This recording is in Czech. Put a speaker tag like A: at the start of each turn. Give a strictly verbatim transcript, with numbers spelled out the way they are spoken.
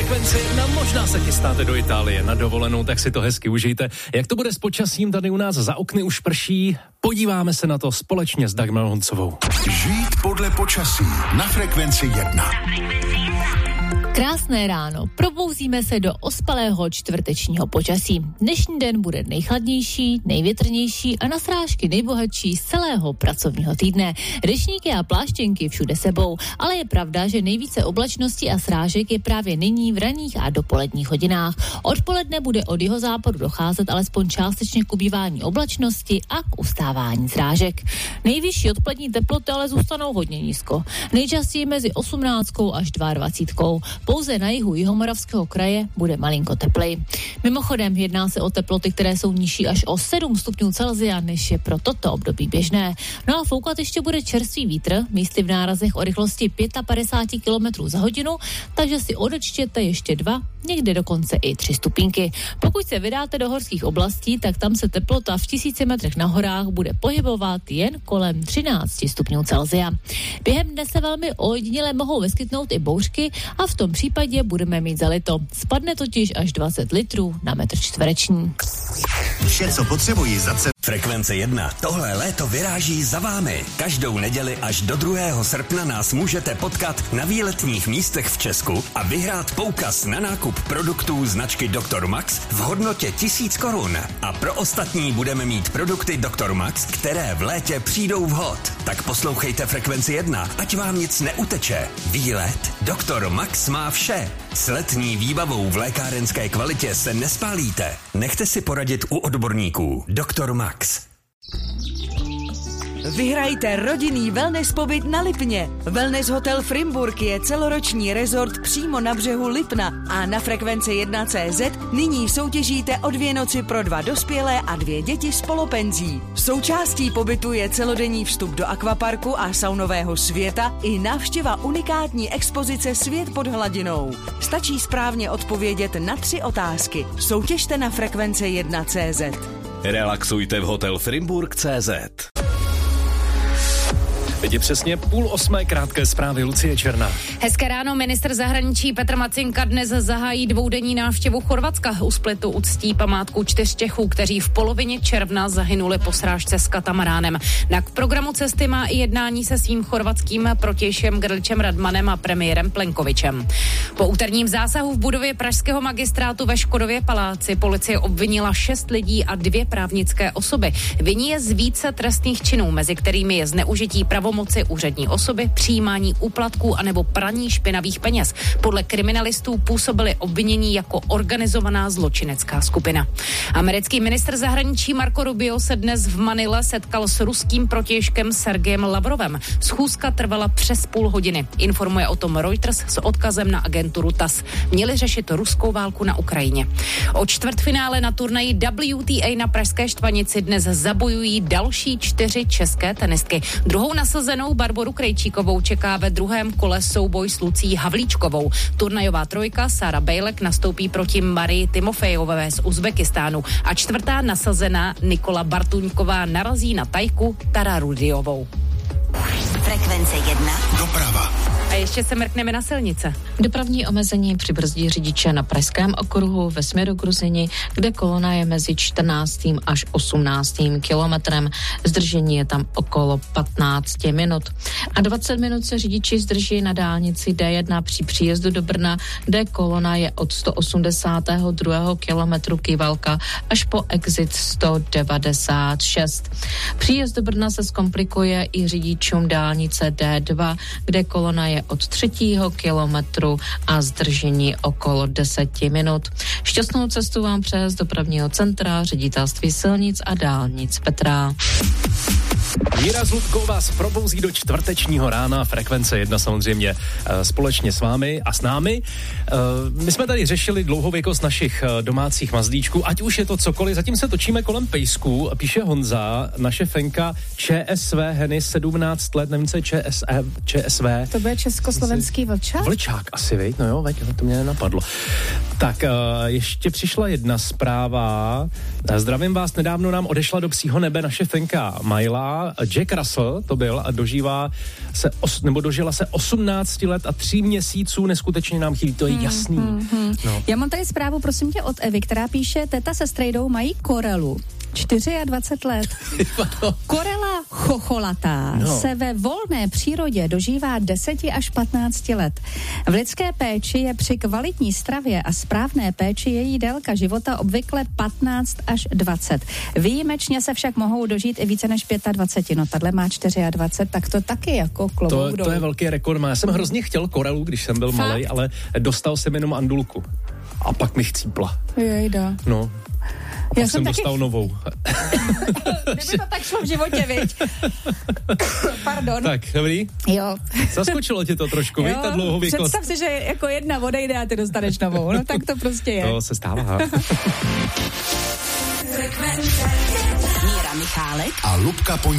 A: Frekvenci jedna, možná se chystáte do Itálie na dovolenou, tak si to hezky užijte. Jak to bude s počasím, tady u nás za okny už prší, podíváme se na to společně s Dagmar Honcovou.
B: Žít podle počasí na Frekvenci jedna.
C: Krásné ráno, probouzíme se do ospalého čtvrtečního počasí. Dnešní den bude nejchladnější, největrnější a na srážky nejbohatší z celého pracovního týdne. Deštníky a pláštěnky všude sebou, ale je pravda, že nejvíce oblačností a srážek je právě nyní v ranních a dopoledních hodinách. Odpoledne bude od jihozápadu docházet alespoň částečně k ubývání oblačnosti a k ustávání srážek. Nejvyšší odpolední teploty ale zůstanou hodně nízko. Nejčastěji mezi osmnáctkou až dvacítkou. Pouze na jihu Jihomoravského kraje bude malinko teplej. Mimochodem jedná se o teploty, které jsou nižší až o sedm stupňů Celsia, než je pro toto období běžné. No a foukat ještě bude čerstvý vítr, místy v nárazech o rychlosti padesát pět kilometrů za hodinu, takže si odečtěte ještě dva, někde dokonce i tři stupínky. Pokud se vydáte do horských oblastí, tak tam se teplota v tisíci metrech na horách bude pohybovat jen kolem třináct stupňů Celsia. Během dne se velmi ojediněle mohou vyskytnout i bouřky a v tom případě budeme mít zalito. Spadne totiž až dvacet litrů na metr čtvereční.
D: Vše, co potřebují za ce... Frekvence jedna. Tohle léto vyráží za vámi. Každou neděli až do druhého srpna nás můžete potkat na výletních místech v Česku a vyhrát poukaz na nákup produktů značky doktor Max v hodnotě tisíc korun. A pro ostatní budeme mít produkty doktor Max, které v létě přijdou vhod. Tak poslouchejte Frekvenci jedna, ať vám nic neuteče. Výlet doktor Max má vše. S letní výbavou v lékárenské kvalitě se nespálíte. Nechte si poradit u odborníků. doktor Max.
E: Vyhrajte rodinný wellness pobyt na Lipně. Wellness Hotel Frimburg je celoroční rezort přímo na břehu Lipna a na Frekvenci jedna tečka cé zet nyní soutěžíte o dvě noci pro dva dospělé a dvě děti s polopenzí. Součástí pobytu je celodenní vstup do akvaparku a saunového světa i návštěva unikátní expozice Svět pod hladinou. Stačí správně odpovědět na tři otázky. Soutěžte na Frekvenci jedna tečka cé zet.
A: Relaxujte v Hotel Frimburg tečka cé zet. Teď je přesně půl osmé, krátké zprávy, Lucie Černá.
F: Hezké ráno, ministr zahraničí Petr Macinka dnes zahájí dvoudenní návštěvu Chorvatska. U Splitu uctí památku čtyř Čechů, kteří v polovině června zahynuli po srážce s katamaránem. Na programu cesty má i jednání se svým chorvatským protějšem Grličem Radmanem a premiérem Plenkovičem. Po úterním zásahu v budově pražského magistrátu ve Škodově paláci policie obvinila šest lidí a dvě právnické osoby. Viní je z více trestných činů, mezi kterými je zneužití pravomoci úřední osoby, přijímání úplatků anebo praní špinavých peněz. Podle kriminalistů působili obvinění jako organizovaná zločinecká skupina. Americký ministr zahraničí Marco Rubio se dnes v Manile setkal s ruským protějškem Sergejem Lavrovem. Schůzka trvala přes půl hodiny. Informuje o tom Reuters s odkazem na agenturu T A S. Měli řešit ruskou válku na Ukrajině. O čtvrtfinále na turnaji W T A na pražské Štvanici dnes zabojují další čtyři české tenistky. Druhou nasazenou Barboru Krejčíkovou čeká ve druhém kole souboj s Lucí Havlíčkovou. Turnajová trojka Sara Bejlek nastoupí proti Marii Timofejové z Uzbekistánu a čtvrtá nasazená Nikola Bartuňková narazí na Tajku Tara Rudiovou.
D: Frekvence jedna. Doprava.
F: A ještě se mrkneme na silnice.
G: Dopravní omezení přibrzdí řidiče na pražském okruhu ve směru k Ruzyni, kde kolona je mezi čtrnáctým až osmnáctým kilometrem. Zdržení je tam okolo patnáct minut. A dvacet minut se řidiči zdrží na dálnici D jedna při příjezdu do Brna, kde kolona je od sto osmdesátého druhého kilometru Kyvalka až po exit sto devadesát šest. Příjezd do Brna se zkomplikuje i řidičům dálnice D dva, kde kolona je od třetího kilometru a zdržení okolo deseti minut. Šťastnou cestu vám přeje z dopravního centra Ředitelství silnic a dálnic Petra.
A: Míra Zlutkou vás probouzí do čtvrtečního rána, Frekvence jedna samozřejmě společně s vámi a s námi. My jsme tady řešili dlouhověkost našich domácích mazlíčků, ať už je to cokoliv, zatím se točíme kolem pejsků, píše Honza, naše fenka ČSV Heny sedmnáct let, nevím, co je ČSV. ČSV.
H: To bude československý vlčák?
A: Vlčák asi, veď, no jo, veď, to mě nenapadlo. Tak, ještě přišla jedna zpráva. Zdravím vás, nedávno nám odešla do psího nebe naše fenka Majla. dožívá, Jack Russell to byl, a dožívá se, os, nebo dožila se osmnáct let a tří měsíců, neskutečně nám chybí, to je jasný. Hmm, hmm.
H: No. Já mám tady zprávu, prosím tě, od Evy, která píše, teta se strejdou mají korelu. dvacet čtyři let. Korela chocholatá no. se ve volné přírodě dožívá deset až patnáct let. V lidské péči je při kvalitní stravě a správné péči její délka života obvykle patnáct až dvacet. Výjimečně se však mohou dožít i více než dvacet pět. No, tahle má dvacet čtyři, tak to taky jako klobouk
A: to, to je velký rekord. Já jsem hrozně chtěl korelu, když jsem byl malej, ale dostal jsem jenom andulku. A pak mi chcípla.
H: Jejda.
A: No. Já jsem, jsem taky... dostal novou.
H: Kdyby to tak šlo v životě, viď? Pardon.
A: Tak, dobrý?
H: Jo.
A: Zaskočilo tě to trošku, viď, ta dlouhověkost?
H: Představ si, že jako jedna odejde a ty dostaneš novou. No tak to prostě je.
A: To se stává.
E: Míra Michálek
B: a Lubka Poní.